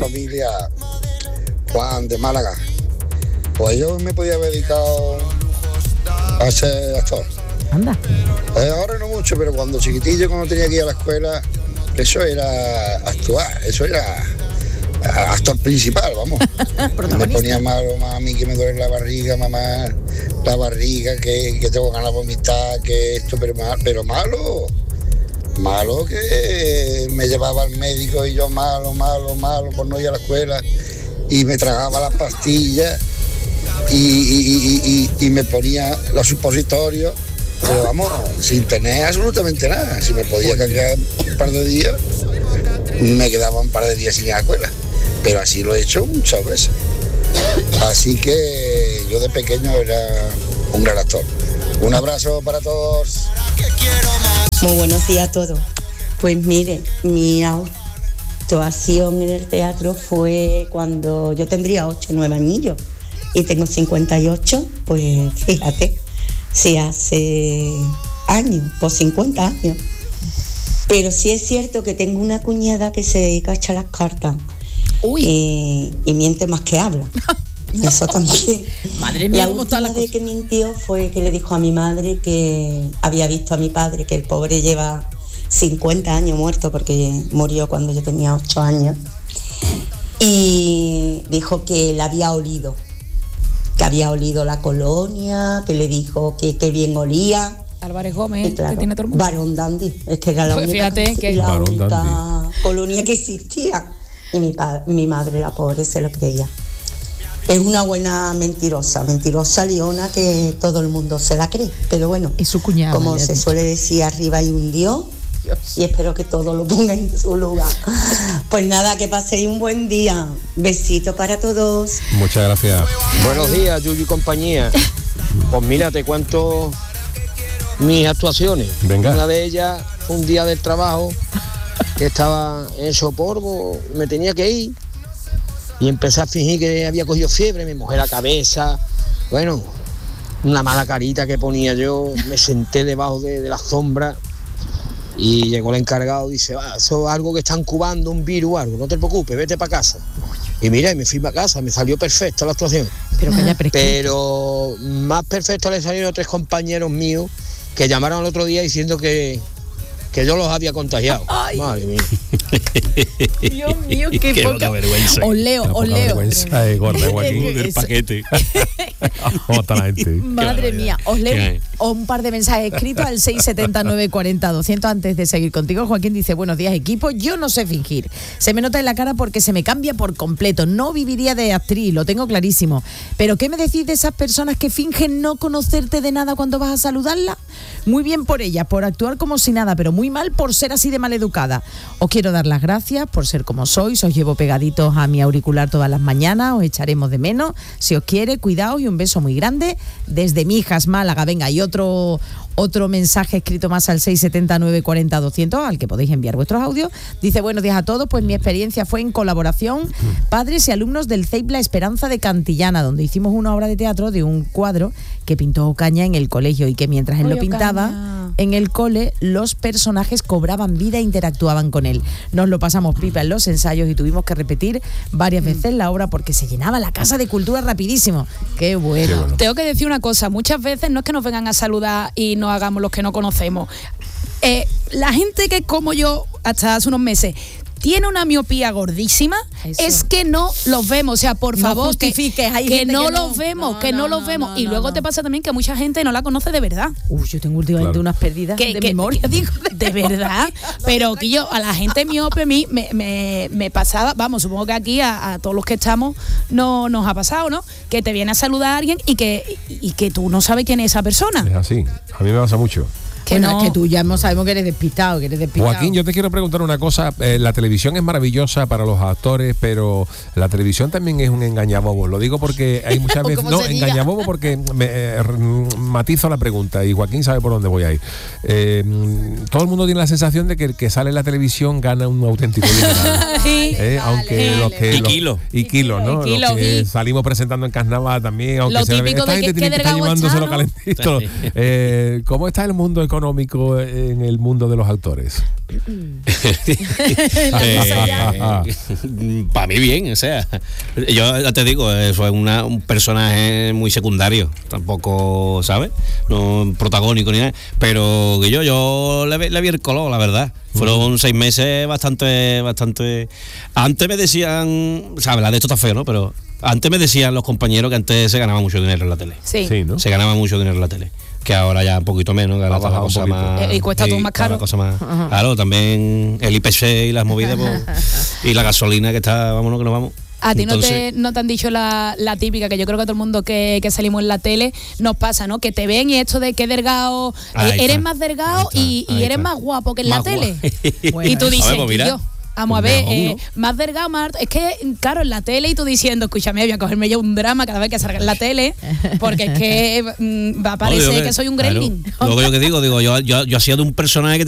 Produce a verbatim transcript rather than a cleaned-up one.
familia, Juan de Málaga. Pues yo me podía haber dedicado a ser actor. Anda. Eh, ahora no mucho, pero cuando chiquitillo, cuando tenía que ir a la escuela, eso era actuar, eso era actor principal, vamos. Me ponía malo, mami, que me duele la barriga, mamá, la barriga, que, que tengo ganas de vomitar, que esto, pero, mal, pero malo. Malo que me llevaba al médico y yo malo, malo, malo por no ir a la escuela y me tragaba las pastillas y, y, y, y, y me ponía los supositorios, pero vamos, sin tener absolutamente nada. Si me podía cagar un par de días, me quedaba un par de días sin ir a la escuela, pero así lo he hecho muchas veces. Así que yo de pequeño era un gran actor. Un abrazo para todos. Muy buenos días a todos. Pues mire, mi actuación en el teatro fue cuando yo tendría ocho o nueve añillos y tengo cincuenta y ocho, pues fíjate, si hace años, pues cincuenta años. Pero sí es cierto que tengo una cuñada que se dedica a echar las cartas. Uy. Y, y miente más que habla. Eso también. Madre mía, la ¿cómo está la última vez que mintió fue que le dijo a mi madre que había visto a mi padre, que el pobre lleva cincuenta años muerto porque murió cuando yo tenía ocho años. Y dijo que la había olido, que había olido la colonia, que le dijo que, que bien olía. Álvarez Gómez, claro, que tiene todo el mundo. Barón Dandy, es que era la Pues única, fíjate que la Barón única Dandy. colonia que existía. Y mi, pa- mi madre, la pobre, se lo creía. Es una buena mentirosa, mentirosa leona que todo el mundo se la cree. Pero bueno, Y su cuñado. como le has se dicho. suele decir, arriba hay un Dios. Y espero que todo lo ponga en su lugar. Pues nada, que paséis un buen día. Besito para todos. Muchas gracias. Buenos días, Yuyu y compañía. Pues mira, te cuento mis actuaciones. Venga. Una de ellas fue un día del trabajo que estaba en Soporbo, me tenía que ir y empecé a fingir que había cogido fiebre, me mojé la cabeza, bueno, una mala carita que ponía yo, me senté debajo de, de la sombra y llegó el encargado y dice, ah, eso es algo que están incubando, un virus o algo, no te preocupes, vete para casa. Y mira, y me fui para casa, me salió perfecta la actuación. Pero que haya prescrito. Pero más perfecto le salieron tres compañeros míos que llamaron el otro día diciendo que, que yo los había contagiado. Ay. Madre mía. Dios mío, qué, Qué poca poca vergüenza. Os leo, La os poca leo. vergüenza es gorda, Joaquín. Del Eso. paquete. ¿Cómo está la gente? Madre mía, os ¿Qué leo hay? un par de mensajes escritos al seis siete nueve cuatro cero doscientos antes de seguir contigo. Joaquín dice, buenos días equipo, yo no sé fingir, se me nota en la cara porque se me cambia por completo, no viviría de actriz, lo tengo clarísimo, pero ¿qué me decís de esas personas que fingen no conocerte de nada cuando vas a saludarla? Muy bien por ellas, por actuar como si nada, pero muy mal por ser así de maleducada. Os quiero dar las gracias por ser como sois, os llevo pegaditos a mi auricular todas las mañanas, os echaremos de menos, si os quiere, cuidaos y un beso muy grande desde Mijas, Málaga. Venga, y otro otro mensaje escrito más al seis siete nueve cuatro cero doscientos al que podéis enviar vuestros audios. Dice, buenos días a todos, pues mi experiencia fue en colaboración padres y alumnos del C E I P La Esperanza de Cantillana, donde hicimos una obra de teatro de un cuadro que pintó Ocaña en el colegio y que mientras él Oye, lo pintaba Ocaña. en el cole, los personajes cobraban vida e interactuaban con él. Nos lo pasamos pipa en los ensayos y tuvimos que repetir varias veces la obra porque se llenaba la casa de cultura rapidísimo. Qué bueno. Qué bueno. Tengo que decir una cosa, muchas veces no es que nos vengan a saludar y nos hagamos los que no conocemos. Eh, la gente que como yo hasta hace unos meses tiene una miopía gordísima, Eso. es que no los vemos, o sea, por No favor, que, justifiques, hay que gente no que no. los vemos, No, que no, no, los no, vemos. no, y no, luego no. te pasa también que mucha gente no la conoce de verdad. Uy, yo tengo últimamente Claro. unas pérdidas Que- de que- memoria, digo. De verdad, pero que yo a la gente miope a mí me, me, me pasaba, vamos, supongo que aquí a, a todos los que estamos no nos ha pasado, ¿no? Que te viene a saludar a alguien y que, y que tú no sabes quién es esa persona. Es así. A mí me pasa mucho. Que Bueno, no, es que tú ya no sabemos que eres despistado, que eres despistado. Joaquín, yo te quiero preguntar una cosa. Eh, la televisión es maravillosa para los actores, pero la televisión también es un engañabobo. Lo digo porque hay muchas O veces... como No, se diga. engañabobo porque me, eh, matizo la pregunta y Joaquín sabe por dónde voy a ir. Eh, todo el mundo tiene la sensación de que el que sale en la televisión gana un auténtico dineral. Sí. Eh, aunque Vale. los que Y los- kilos. y kilos, ¿no? Y kilos, Los que y- salimos presentando en carnaval también, aunque Lo sea- típico esta de gente que- tiene que que estar delgado llevándoselo está, ¿no? calentito. Eh, ¿Cómo está el mundo económico en el mundo de los actores? eh, para mí bien, o sea, yo ya te digo, fue una, un personaje muy secundario, tampoco, ¿sabes? No protagónico ni nada, pero que yo, yo le, le vi el color, la verdad. Fueron uh-huh. seis meses bastante, bastante. Antes me decían, ¿sabes? La de esto está feo, ¿no? Pero antes me decían los compañeros que antes se ganaba mucho dinero en la tele. Sí, sí, ¿no? Se ganaba mucho dinero en la tele. Que ahora ya un poquito menos, que ahora está la cosa más. Eh, y cuesta todo más caro. Cosa más, uh-huh. Claro, también el I P C y las movidas pues, y la gasolina que está, vámonos que nos vamos. A ti Entonces, no, te, no te han dicho la, la típica, que yo creo que a todo el mundo que, que salimos en la tele nos pasa, ¿no? Que te ven y esto de que delgado, eh, eres más delgado está, y, y eres más guapo que en más la tele. Bueno, y tú dices, ver, pues mira, yo, vamos a ver, eh, más delgado, más es que, claro, en la tele y tú diciendo, escúchame, voy a cogerme yo un drama cada vez que salga en la tele, porque es que mm, va a parecer no, que, que soy un gremlin. Claro. Luego yo que digo, digo, yo, yo, yo hacía de un personaje que